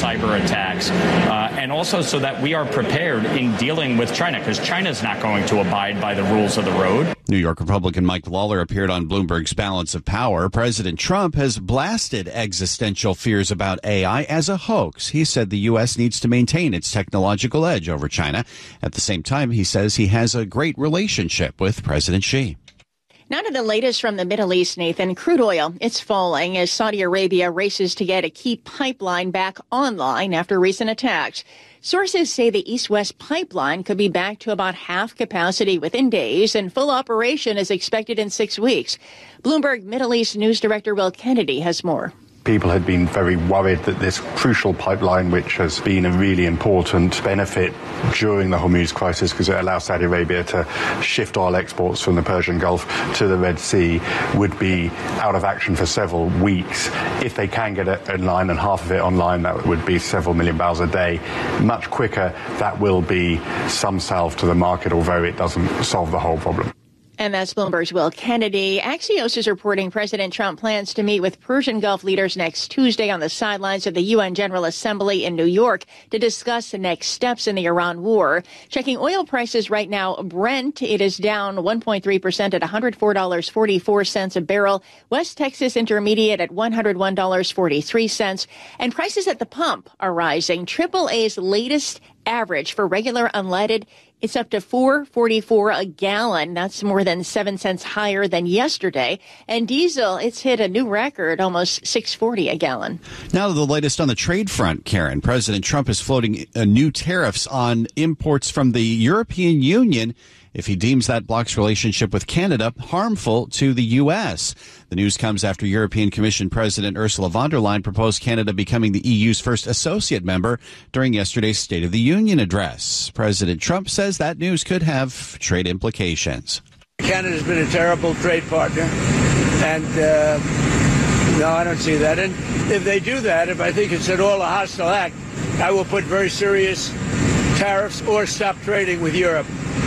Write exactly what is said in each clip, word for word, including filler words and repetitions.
cyber attacks, uh, and also so that we are prepared in dealing with China, because China's not going to abide by the rules of the road. New York Republican Mike Lawler appeared on Bloomberg's Balance of Power. President Trump has blasted existential fears about A I as a hoax. He said the U S needs to maintain its technological edge over China. At the same time, he says he has a great relationship with President Xi. Now to the latest from the Middle East, Nathan. Crude oil, it's falling as Saudi Arabia races to get a key pipeline back online after recent attacks. Sources say the East-West pipeline could be back to about half capacity within days, and full operation is expected in six weeks. Bloomberg Middle East News Director Will Kennedy has more. People had been very worried that this crucial pipeline, which has been a really important benefit during the Hormuz crisis because it allows Saudi Arabia to shift oil exports from the Persian Gulf to the Red Sea, would be out of action for several weeks. If they can get it online, and half of it online, that would be several million barrels a day. Much quicker, that will be some salve to the market, although it doesn't solve the whole problem. And that's Bloomberg's Will Kennedy. Axios is reporting President Trump plans to meet with Persian Gulf leaders next Tuesday on the sidelines of the U N General Assembly in New York to discuss the next steps in the Iran war. Checking oil prices right now, Brent, it is down one point three percent at one hundred four dollars and forty-four cents a barrel. West Texas Intermediate at one hundred one dollars and forty-three cents. And prices at the pump are rising. Triple A's latest average for regular unleaded, it's up to four forty-four a gallon. That's more than seven cents higher than yesterday. And diesel, it's hit a new record, almost six forty a gallon. Now to the latest on the trade front, Karen. President Trump is floating uh, new tariffs on imports from the European Union if he deems that bloc's relationship with Canada harmful to the U S. The news comes after European Commission President Ursula von der Leyen proposed Canada becoming the E U's first associate member during yesterday's State of the Union address. President Trump says that news could have trade implications. Canada's been a terrible trade partner, and uh, no, I don't see that. And if they do that, if I think it's at all a hostile act, I will put very serious tariffs or stop trading with Europe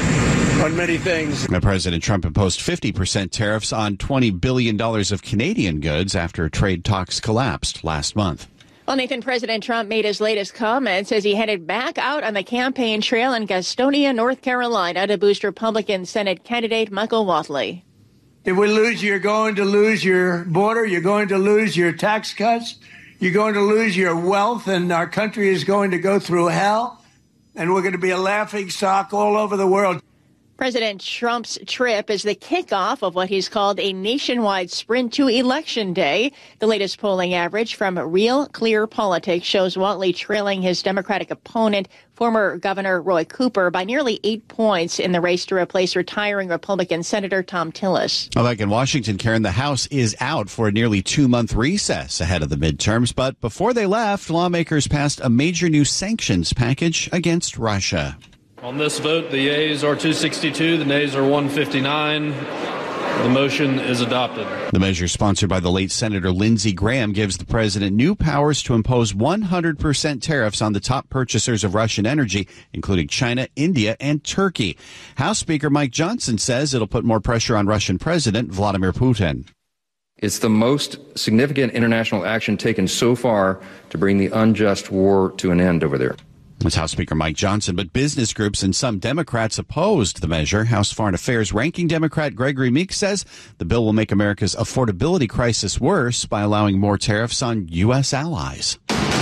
on many things. Now, President Trump imposed fifty percent tariffs on twenty billion dollars of Canadian goods after trade talks collapsed last month. Well, Nathan, President Trump made his latest comments as he headed back out on the campaign trail in Gastonia, North Carolina, to boost Republican Senate candidate Michael Whatley. If we lose, you're going to lose your border. You're going to lose your tax cuts. You're going to lose your wealth, and our country is going to go through hell. And we're going to be a laughing stock all over the world. President Trump's trip is the kickoff of what he's called a nationwide sprint to Election Day. The latest polling average from Real Clear Politics shows Whatley trailing his Democratic opponent, former Governor Roy Cooper, by nearly eight points in the race to replace retiring Republican Senator Thom Tillis. Well, back in Washington, Karen, the House is out for a nearly two-month recess ahead of the midterms. But before they left, lawmakers passed a major new sanctions package against Russia. On this vote, the yeas are two sixty-two, the nays are one fifty-nine. The motion is adopted. The measure, sponsored by the late Senator Lindsey Graham, gives the president new powers to impose one hundred percent tariffs on the top purchasers of Russian energy, including China, India, and Turkey. House Speaker Mike Johnson says it'll put more pressure on Russian President Vladimir Putin. It's the most significant international action taken so far to bring the unjust war to an end over there. That's House Speaker Mike Johnson, but business groups and some Democrats opposed the measure. House Foreign Affairs ranking Democrat Gregory Meeks says the bill will make America's affordability crisis worse by allowing more tariffs on U S allies.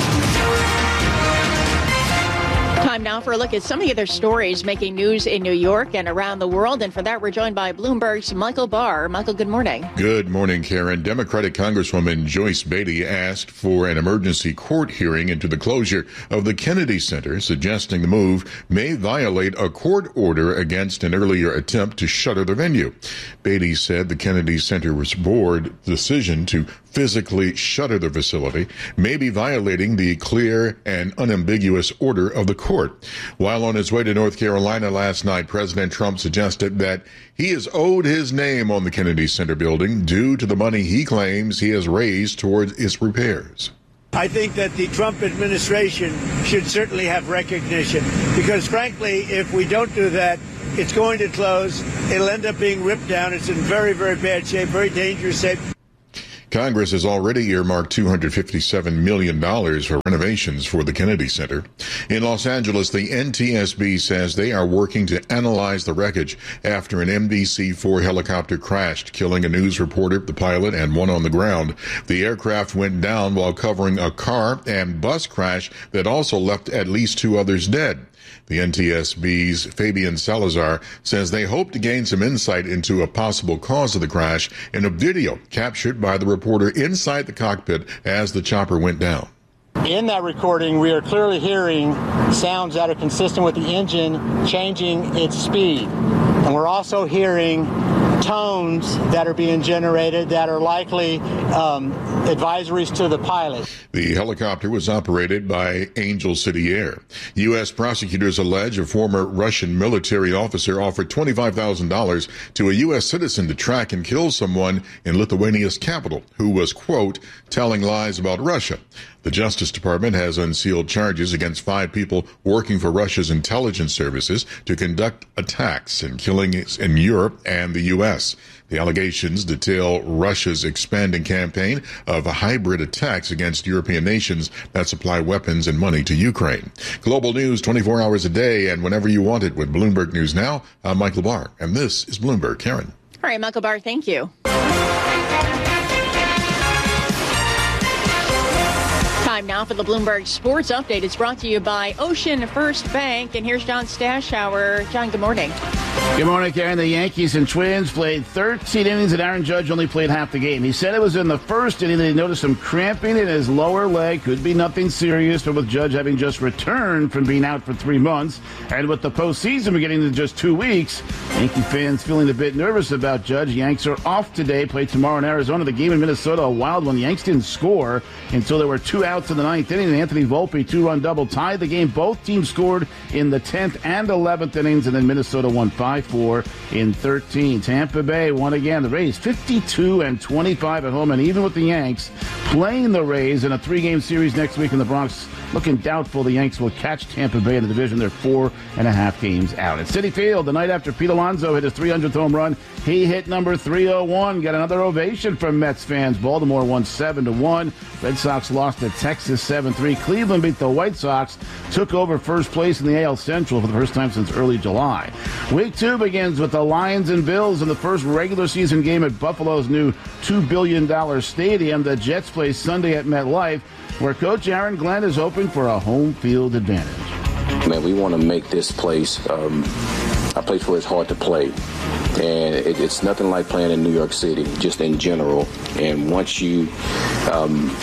Time now for a look at some of the other stories making news in New York and around the world. And for that, we're joined by Bloomberg's Michael Barr. Michael, good morning. Good morning, Karen. Democratic Congresswoman Joyce Beatty asked for an emergency court hearing into the closure of the Kennedy Center, suggesting the move may violate a court order against an earlier attempt to shutter the venue. Beatty said the Kennedy Center's board decision to physically shutter the facility may be violating the clear and unambiguous order of the court. While on his way to North Carolina last night, President Trump suggested that he is owed his name on the Kennedy Center building due to the money he claims he has raised towards its repairs. I think that the Trump administration should certainly have recognition because, frankly, if we don't do that, it's going to close. It'll end up being ripped down. It's in very, very bad shape, very dangerous shape. Congress has already earmarked two hundred fifty-seven million dollars for renovations for the Kennedy Center. In Los Angeles, the N T S B says they are working to analyze the wreckage after an M D C four helicopter crashed, killing a news reporter, the pilot, and one on the ground. The aircraft went down while covering a car and bus crash that also left at least two others dead. The N T S B's Fabian Salazar says they hope to gain some insight into a possible cause of the crash in a video captured by the reporter inside the cockpit as the chopper went down. In that recording, we are clearly hearing sounds that are consistent with the engine changing its speed. And we're also hearing tones that are being generated that are likely um, advisories to the pilot. The helicopter was operated by Angel City Air. U S prosecutors allege a former Russian military officer offered twenty-five thousand dollars to a U S citizen to track and kill someone in Lithuania's capital who was, quote, telling lies about Russia. The Justice Department has unsealed charges against five people working for Russia's intelligence services to conduct attacks and killings in Europe and the U S. The allegations detail Russia's expanding campaign of hybrid attacks against European nations that supply weapons and money to Ukraine. Global news twenty-four hours a day and whenever you want it with Bloomberg News Now. I'm Michael Barr, and this is Bloomberg. Karen. All right, Michael Barr, thank you. Time now for the Bloomberg Sports Update. It's brought to you by Ocean First Bank. And here's John Stashower. John, good morning. Good morning, Karen. The Yankees and Twins played thirteen innings, and Aaron Judge only played half the game. He said it was in the first inning that he noticed some cramping in his lower leg. Could be nothing serious, but with Judge having just returned from being out for three months, and with the postseason beginning in just two weeks, Yankee fans feeling a bit nervous about Judge. Yanks are off today, play tomorrow in Arizona. The game in Minnesota, a wild one. The Yanks didn't score until there were two outs in the ninth inning, and Anthony Volpe, two-run double, tied the game. Both teams scored in the tenth and eleventh innings, and then Minnesota won five four in thirteen. Tampa Bay won again. The Rays fifty-two and twenty-five at home, and even with the Yanks playing the Rays in a three-game series next week in the Bronx, looking doubtful the Yanks will catch Tampa Bay in the division. They're four and a half games out. At Citi Field, the night after Pete Alonso hit his three hundredth home run, he hit number three oh one. Got another ovation from Mets fans. Baltimore won seven to one. Red Sox lost to Texas seven three. Cleveland beat the White Sox, took over first place in the A L Central for the first time since early July. Week two begins with the Lions and Bills in the first regular season game at Buffalo's new two billion dollars stadium. The Jets play Sunday at MetLife, where Coach Aaron Glenn is hoping for a home field advantage. Man, we want to make this place um, a place where it's hard to play. And it, it's nothing like playing in New York City, just in general. And once you um,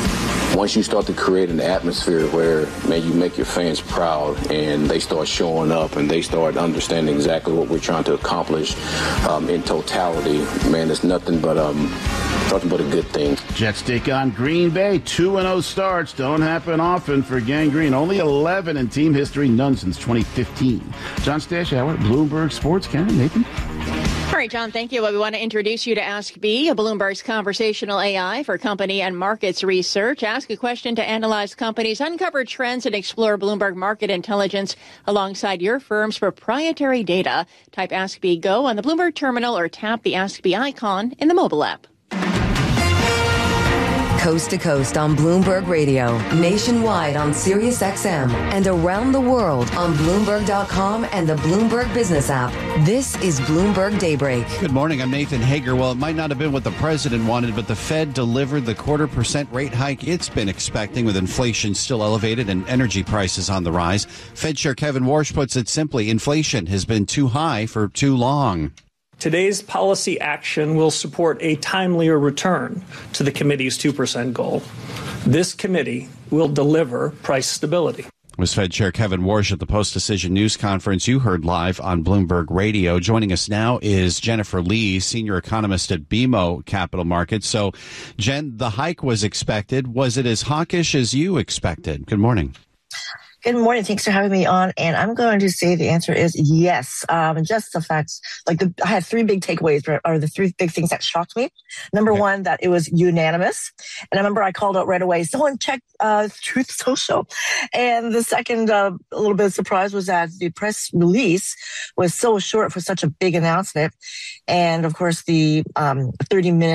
once you start to create an atmosphere where, man, you make your fans proud and they start showing up and they start understanding exactly what we're trying to accomplish um, in totality, man, it's nothing but um, nothing but a good thing. Jets take on Green Bay. two and oh starts don't happen often for Gang Green. Only eleven in team history, none since twenty fifteen. John Stashower, Bloomberg Sports. Karen, Nathan. All right, John, thank you. Well, we want to introduce you to Ask B, Bloomberg's conversational A I for company and markets research. Ask a question to analyze companies, uncover trends, and explore Bloomberg market intelligence alongside your firm's proprietary data. Type Ask B Go on the Bloomberg terminal or tap the Ask B icon in the mobile app. Coast to coast on Bloomberg Radio, nationwide on Sirius X M, and around the world on Bloomberg dot com and the Bloomberg Business app. This is Bloomberg Daybreak. Good morning. I'm Nathan Hager. Well, it might not have been what the president wanted, but the Fed delivered the quarter percent rate hike it's been expecting, with inflation still elevated and energy prices on the rise. Fed Chair Kevin Warsh puts it simply, inflation has been too high for too long. Today's policy action will support a timelier return to the committee's two percent goal. This committee will deliver price stability. Was Fed Chair Kevin Warsh at the post-decision news conference you heard live on Bloomberg Radio. Joining us now is Jennifer Lee, senior economist at B M O Capital Markets. So, Jen, the hike was expected. Was it as hawkish as you expected? Good morning. Good morning. Thanks for having me on. And I'm going to say the answer is yes. Um, just the facts, like the, I had three big takeaways, or the three big things that shocked me. Number okay. one, that it was unanimous. And I remember I called out right away, someone check uh, Truth Social. And the second, uh, a little bit of surprise was that the press release was so short for such a big announcement. And of course, the um, thirty minute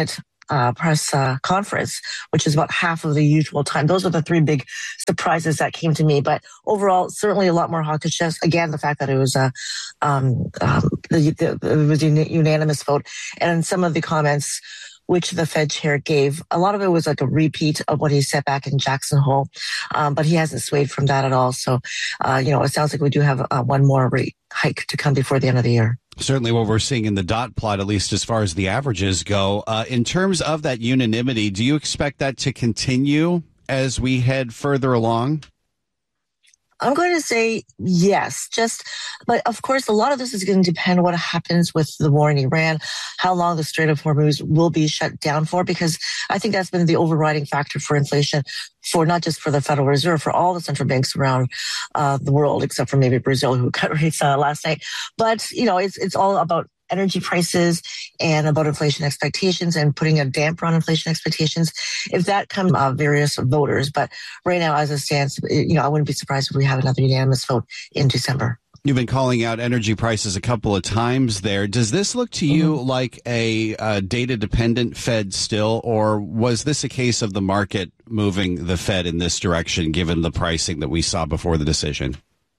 uh, press uh, conference, which is about half of the usual time. Those are the three big surprises that came to me. But overall, certainly a lot more hawkish. Again, the fact that it was a um, um, the, the, it was a unanimous vote, and some of the comments which the Fed chair gave, a lot of it was like a repeat of what he said back in Jackson Hole, um, but he hasn't swayed from that at all. So, uh, you know, it sounds like we do have uh, one more rate hike to come before the end of the year. Certainly what we're seeing in the dot plot, at least as far as the averages go. Uh, in terms of that unanimity, do you expect that to continue as we head further along? I'm going to say yes, just, but of course, a lot of this is going to depend on what happens with the war in Iran, how long the Strait of Hormuz will be shut down for, because I think that's been the overriding factor for inflation for not just for the Federal Reserve, for all the central banks around uh, the world, except for maybe Brazil, who cut rates uh, last night. But, you know, it's it's all about energy prices and about inflation expectations and putting a damper on inflation expectations, if that comes uh, various voters. But right now, as it stands, you know, I wouldn't be surprised if we have another unanimous vote in December. You've been calling out energy prices a couple of times there. Does this look to you mm-hmm. like a uh, data-dependent Fed still, or was this a case of the market moving the Fed in this direction, given the pricing that we saw before the decision?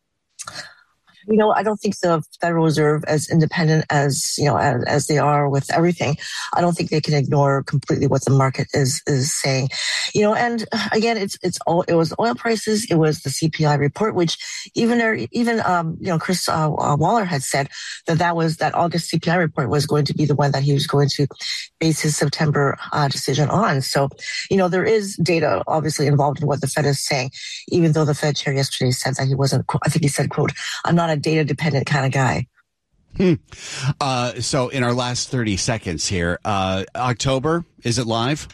You know, I don't think the Federal Reserve, as independent as, you know, as, as they are with everything, I don't think they can ignore completely what the market is, is saying. You know, and again, it's, it's all, it was oil prices. It was the C P I report, which even, even, um, you know, Chris uh, uh, Waller had said that that was, that August C P I report was going to be the one that he was going to base his September uh, decision on. So, you know, there is data obviously involved in what the Fed is saying, even though the Fed chair yesterday said that he wasn't, I think he said, quote, I'm not a data-dependent kind of guy. Hmm. Uh, so in our last thirty seconds here, uh, October, is it live?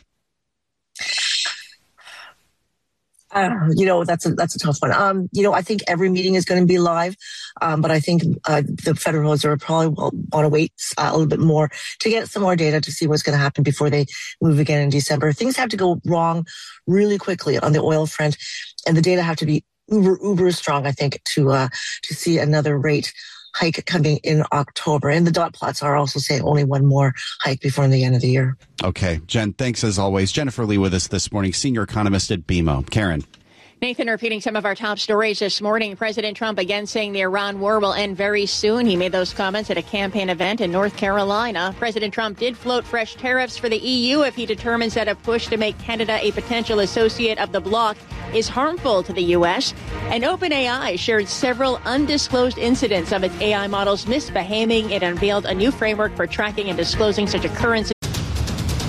Uh, you know, that's a, that's a tough one. Um, you know, I think every meeting is going to be live, um, but I think uh, the Federal Reserve probably will want to wait uh, a little bit more to get some more data to see what's going to happen before they move again in December. Things have to go wrong really quickly on the oil front, and the data have to be uber, uber strong, I think, to uh, to see another rate hike coming in October. And the dot plots are also saying only one more hike before the end of the year. Okay. Jen, thanks as always. Jennifer Lee with us this morning, senior economist at B M O. Karen. Nathan, repeating some of our top stories this morning. President Trump again saying the Iran war will end very soon. He made those comments at a campaign event in North Carolina. President Trump did float fresh tariffs for the E U if he determines that a push to make Canada a potential associate of the bloc is harmful to the U S. And OpenAI shared several undisclosed incidents of its A I models misbehaving. It unveiled a new framework for tracking and disclosing such occurrences